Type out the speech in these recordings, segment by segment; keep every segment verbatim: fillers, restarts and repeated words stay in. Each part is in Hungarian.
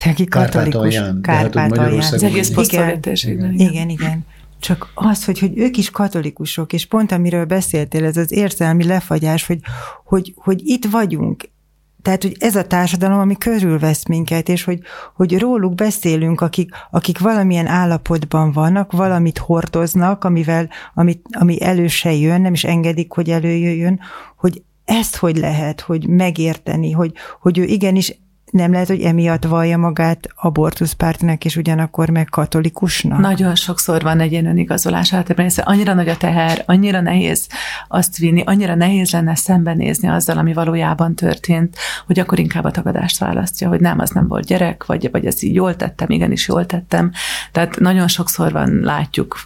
Aki katolikus, Kárpátalján. Az egész posztszovjet-térségben. Igen, igen, igen. Csak az, hogy, hogy ők is katolikusok, és pont amiről beszéltél, ez az érzelmi lefagyás, hogy, hogy, hogy itt vagyunk. Tehát, hogy ez a társadalom, ami körülvesz minket, és hogy, hogy róluk beszélünk, akik, akik valamilyen állapotban vannak, valamit hordoznak, amivel, amit, ami elő se jön, nem is engedik, hogy előjöjjön, hogy ezt hogy lehet, hogy megérteni, hogy, hogy ő igenis nem lehet, hogy emiatt vallja magát abortuszpártnak, és ugyanakkor meg katolikusnak? Nagyon sokszor van egy ilyen önigazolás általában, hiszen annyira nagy a teher, annyira nehéz azt vinni, annyira nehéz lenne szembenézni azzal, ami valójában történt, hogy akkor inkább a tagadást választja, hogy nem, az nem volt gyerek, vagy, vagy ez így jól tettem, igenis jól tettem. Tehát nagyon sokszor van, látjuk,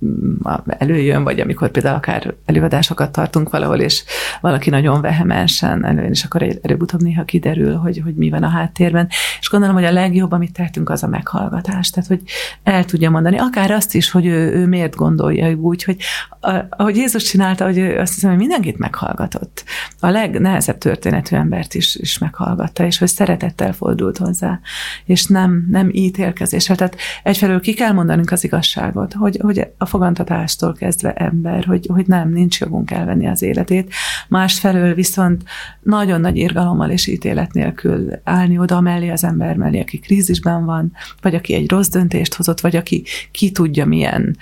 előjön, vagy amikor például akár előadásokat tartunk valahol, és valaki nagyon vehemensen előjön, és akkor előbb-utóbb néha kiderül, hogy, hogy mi van a háttérben. És gondolom, hogy a legjobb, amit tehetünk, az a meghallgatás. Tehát, hogy el tudja mondani, akár azt is, hogy ő, ő miért gondolja úgy, hogy ahogy Jézus csinálta, hogy ő azt hiszem, hogy mindenkit meghallgatott. A legnehezebb történetű embert is, is meghallgatta, és hogy szeretettel fordult hozzá, és nem, nem ítélkezéssel. Tehát egyfelől ki kell mondanunk az igazságot, hogy, hogy a fogantatástól kezdve ember, hogy, hogy nem, nincs jogunk elvenni az életét. Másfelől viszont nagyon nagy irgalommal és ítélet nélkül állni oda mellé az ember mellé, aki krízisben van, vagy aki egy rossz döntést hozott, vagy aki ki tudja milyen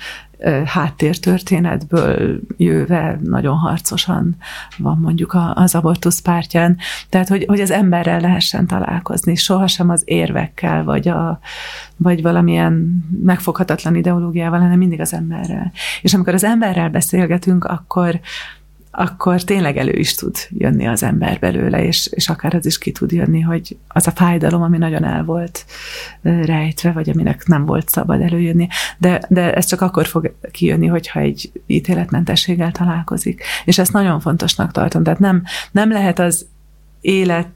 háttértörténetből jöve nagyon harcosan van mondjuk az abortusz pártján. Tehát, hogy, hogy az emberrel lehessen találkozni, sohasem az érvekkel, vagy, a, vagy valamilyen megfoghatatlan ideológiával, hanem mindig az emberrel. És amikor az emberrel beszélgetünk, akkor akkor tényleg elő is tud jönni az ember belőle, és, és akár az is ki tud jönni, hogy az a fájdalom, ami nagyon el volt rejtve, vagy aminek nem volt szabad előjönni, de, de ez csak akkor fog kijönni, hogyha egy ítéletmentességgel találkozik. És ezt nagyon fontosnak tartom. Tehát nem, nem lehet az életet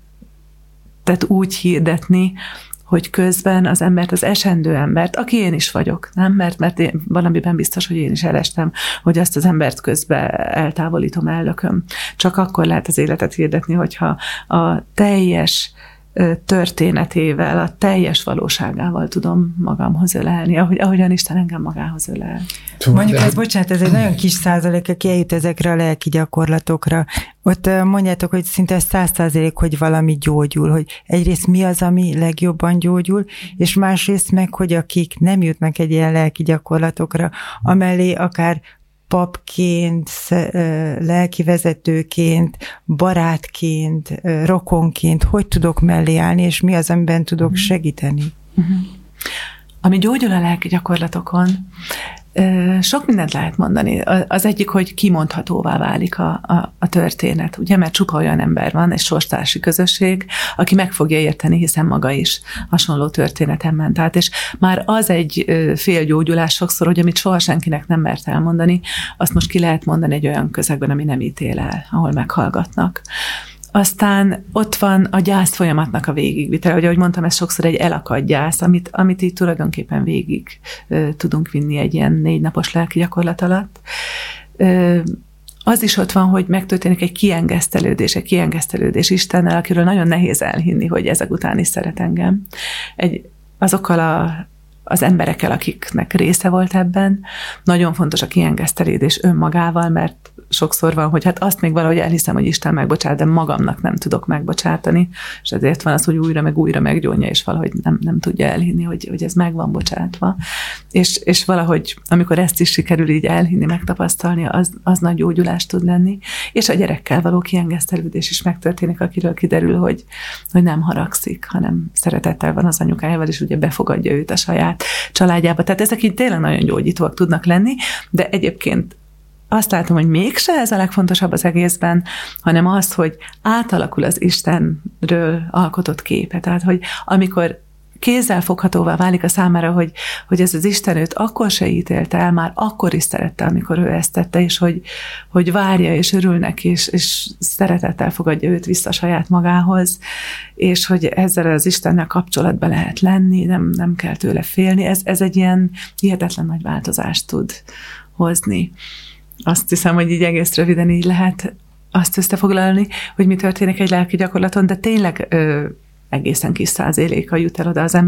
úgy hirdetni, hogy közben az embert, az esendő embert, aki én is vagyok, nem? Mert, mert én valamiben biztos, hogy én is elestem, hogy azt az embert közben eltávolítom, ellököm. Csak akkor lehet az életet hirdetni, hogyha a teljes történetével, a teljes valóságával tudom magamhoz ölelni, ahogy, ahogyan Isten engem magához ölel. Mondjuk ez, bocsánat, ez egy nagyon kis százalék, aki eljut ezekre a lelki gyakorlatokra. Ott mondjátok, hogy szinte száz százalék, hogy valami gyógyul, hogy egyrészt mi az, ami legjobban gyógyul, és másrészt meg, hogy akik nem jutnak egy ilyen lelki gyakorlatokra, amellé akár papként, lelkivezetőként, barátként, rokonként, hogy tudok mellé állni, és mi az, amiben tudok segíteni? Uh-huh. Ami gyógyul a lelki gyakorlatokon, sok mindent lehet mondani. Az egyik, hogy kimondhatóvá válik a, a, a történet, ugye, mert csupa olyan ember van, egy sorstársi közösség, aki meg fogja érteni, hiszen maga is hasonló történeten ment át, és már az egy félgyógyulás sokszor, hogy amit soha senkinek nem mert elmondani, azt most ki lehet mondani egy olyan közegben, ami nem ítél el, ahol meghallgatnak. Aztán ott van a gyász folyamatnak a végigvitele, hogy ahogy mondtam, ez sokszor egy elakadt gyász, amit, amit így tulajdonképpen végig uh, tudunk vinni egy ilyen négy napos lelki gyakorlat alatt. Uh, az is ott van, hogy megtörténik egy kiengesztelődés, egy kiengesztelődés Istennel, akiről nagyon nehéz elhinni, hogy ezek után is szeret engem. Egy, azokkal a az emberekkel, akiknek része volt ebben. Nagyon fontos a kiengesztelődés önmagával, mert sokszor van, hogy hát azt még valahogy elhiszem, hogy Isten megbocsát, de magamnak nem tudok megbocsátani, és ezért van az, hogy újra meg újra meggyónja, és valahogy nem, nem tudja elhinni, hogy, hogy ez meg van bocsátva. És, és valahogy, amikor ezt is sikerül így elhinni, megtapasztalni, az, az nagy gyógyulást tud lenni. És a gyerekkel való kiengesztelődés is megtörténik, akiről kiderül, hogy, hogy nem haragszik, hanem szeretettel van az anyukájával, és ugye befogadja őt a saját családjába. Tehát ezek így tényleg nagyon gyógyítóak tudnak lenni, de egyébként azt látom, hogy mégse ez a legfontosabb az egészben, hanem az, hogy átalakul az Istenről alkotott képe. Tehát, hogy amikor kézzel foghatóvá válik a számára, hogy, hogy ez az Isten őt akkor se ítélte el, már akkor is szerette, amikor ő ezt tette, és hogy, hogy várja, és örül neki, és, és szeretettel fogadja őt vissza saját magához, és hogy ezzel az Istennel kapcsolatban lehet lenni, nem, nem kell tőle félni. Ez, ez egy ilyen hihetetlen nagy változást tud hozni. Azt hiszem, hogy így egész röviden így lehet azt összefoglalni, hogy mi történik egy lelki gyakorlaton, de tényleg ö, egészen kis százaléka jut el oda az